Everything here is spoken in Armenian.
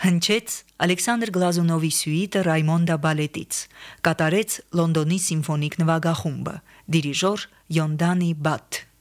Հնչեց Ալեքսանդր Գլազունովի սյուիտը Ռայմոնդա բալետից, կատարեց Լոնդոնի սիմֆոնիկ նվագախումբը, դիրիժոր Յոնդանի Բաթ։